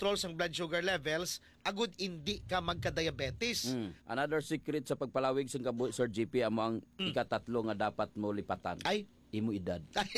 control sang blood sugar levels, agud hindi ka magka-diabetes. Another secret sa pagpalawig sa kabuhi, Sir GP, amo ang ikatatlo nga dapat mo lipatan. Ay. Imo edad.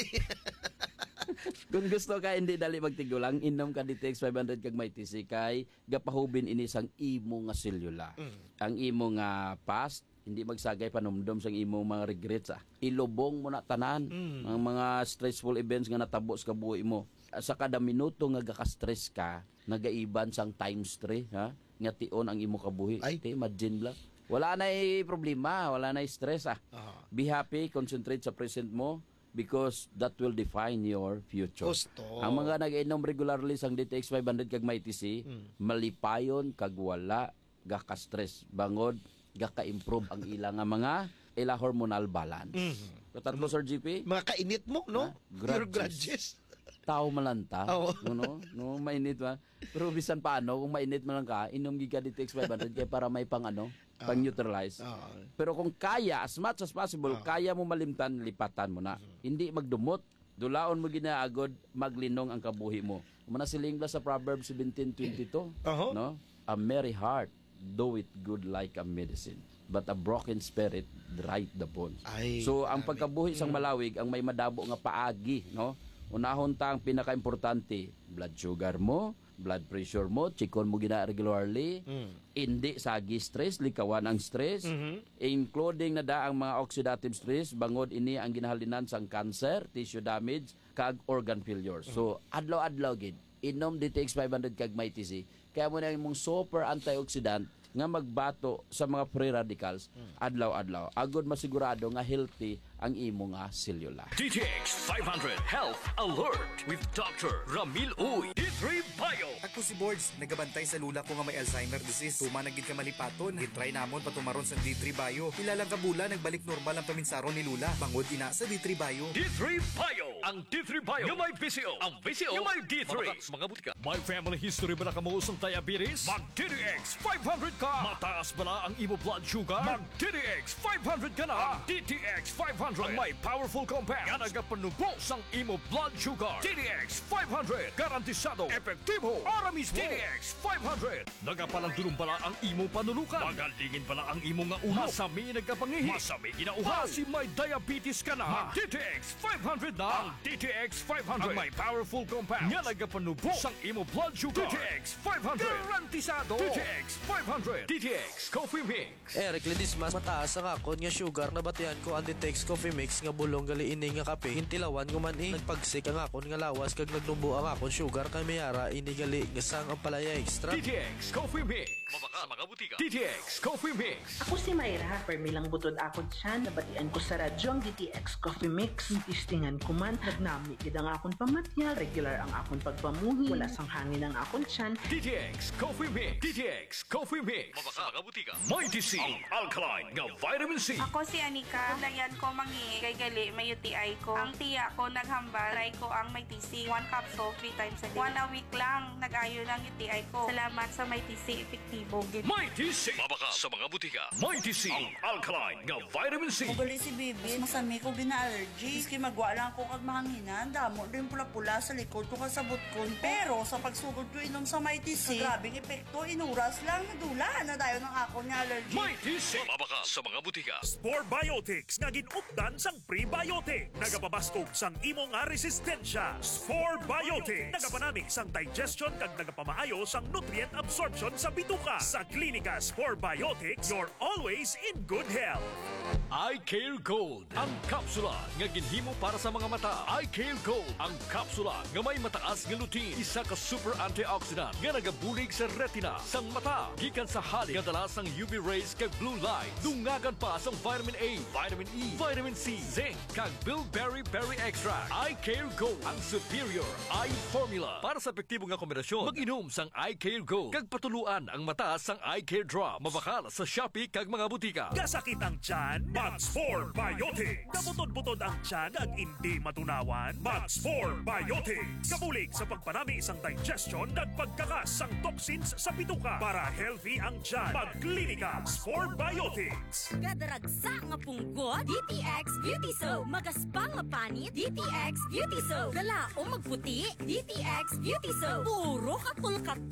Kung gusto ka hindi dali magtigulang, inom ka DTX 500 kag may TC kay gapahubin ini sang imo nga selula. Ang imo nga past hindi magsagay panumdum sang imo mga regrets. Ilubong mo na tanan ang mga stressful events nga natabo sa kabuhi mo. Sa kada minuto nga gaka-stress ka, nagaiban sang times 3, ha? Nga tion ang imo kabuhi. Ay. Imagine lang. Wala na problema, wala na stress. Be happy, concentrate sa present mo because that will define your future. Gusto. Ang mga nag-inom regularly sang DTX 500 kag may TC, malipayon kag wala gaka-stress. Bangod gaka-improve ang ilang nga mga hormonal balance. Tatlo, Sir GP? Mga kainit mo, no? Pure grudges. Tao malanta. Oo. No, mainit ba? Pero bisan paano, kung mainit man lang ka, inom giga DTX 500 kaya para may pang neutralize. Pero kung kaya, as much as possible, kaya mo malimtan, lipatan mo na. Hindi magdumot. Dulaon mo ginaagod, maglinong ang kabuhi mo. Manasiling ba sa Proverbs 17:22? No? A merry heart do it good like a medicine, but a broken spirit dry the bones. So ang pagkabuhi sang malawig ang may madabo nga paagi, no? Unahon ta ang pinaka-importante, blood sugar mo, blood pressure mo, chikon mo gina regularly, hindi sagi stress, likawan ang stress, including na da ang mga oxidative stress, bangod ini ang ginahalinan sang cancer, tissue damage, kag organ failure. So adlaw-adlaw gid inom DTX 500 kag may TC, kaya mo na imong super antioxidant nga magbato sa mga free radicals adlaw-adlaw. Agod masigurado nga healthy ang imo nga selula. DTX 500 Health Alert with Dr. Ramil Uy. D3 Bio. Ako si Boards, nagabantay sa lula ko nga may Alzheimer disease. Tumanagid ka malipaton, gitry namon patumaron sa D3 Bio. Ilang kabula nagbalik normal ang paminsaron ni lula. Bangod ina sa D3 Bio. D3 Bio. Ang D3 Bio yung may PCO. Ang PCO yung may D3. Mataas mga butika. May family history ba na kamuusong diabetes? Mag DTX 500 ka. Mataas ba na ang imo blood sugar? Mag DTX 500 ka na. DTX 500 ang may powerful compounds nga nagapanubos ang imo blood sugar. DTX 500 garantisado, epektibo, aramis. DTX 500 nagapalandulong bala ang imo panulukan. Magalingin bala ang imo nga ulo. Masami nagkapangihi. Masami ginauhaw. Kasi may diabetes ka na. Mag DTX 500 na. Ang DTX 500 ang may powerful compounds nga nagapanubos ang imo blood sugar. DTX 500 garantisado. DTX 500. DTX Coffee Mix. Eric Ledismas, mataas ang akon nga sugar na batian ko ang DTX Coffee Mix nga bulong gali ini nga kape. Hintilawan ko man nagpagsik ang akon nga lawas kag nagdumbo ang akon sugar kay mayara ini gali nga sang ang palaya extra. DTX Coffee Mix. Mabaka mga butika. DTX Coffee Mix. Ako si Mayra, permilang butod akon siya, nabatian ko sa radyo ang DTX Coffee Mix. Istingan ko man, nagnami gid ang akon pamatya, regular ang akon pagpamuhi, wala sang hangin ang akon tiyan. DTX Coffee Mix. DTX Coffee Mix. Mabaka mga butika. Mighty C. Ang alkaline nga vitamin C. Ako si Anika, dayan ko mangi kay gali may UTI ko. Ang tiya ko naghambal, try ko ang may TC. 1 capsule 3 times a day. 1 a week lang, nag-ayo lang UTI ko. Salamat sa may TC, epektibo. Mighty C. Mabaka sa mga butika. Mighty C. Ang alkaline nga vitamin C. Mugali si Bibi, masami ko gina-allergy. Iski magwa lang ko kag mahanginan, damo rin pula-pula sa likod ko kasabot ko. Pero sa pagsugod ko inom sa Mighty C, grabing epekto, inuras lang, nadula na dayo ng ako nga allergy. Mighty C. Mabaka sa mga butika. Spore Biotics nga ginupdan sang prebiotic. Nagapabaskog sang imo nga resistensya. Spore Biotics. Nagapanamig sang digestion kag nagapamaayo sang nutrient absorption sa bituka. Sa klinika Spore Biotics, you're always in good health. Eye Care Gold, ang kapsula nga ginhimo para sa mga mata. Eye Care Gold, ang kapsula nga may mataas nga lutein, isa ka super antioxidant nga nagabulig sa retina sang mata. Gikan sa halik nga dala sang UV rays kag blue light. Dungagan pa sang vitamin A, vitamin E, vitamin C, zinc kag bilberry berry extract. Eye Care Gold, ang superior eye formula para sa epektibo nga kombinasyon. Mag-inom sang Eye Care Gold kag patuluan ang mata sang Eye Care Drop. Mabakal sa Shopee kag mga butika. Gasakit ang tiyan, Max 4 Biotics. Kabutod-butod ang tiyan at hindi matunawan, Max 4 Biotics. Kabulig sa pagpanami isang digestion at pagkakas sang toxins sa bituka para healthy ang tiyan. Magklinika 4 Biotics. Gadaragsa nga punggod, DTX Beauty Soap. Magaspang nga panit, DTX Beauty Soap. Gala o magputi, DTX Beauty Soap. Puro katulkat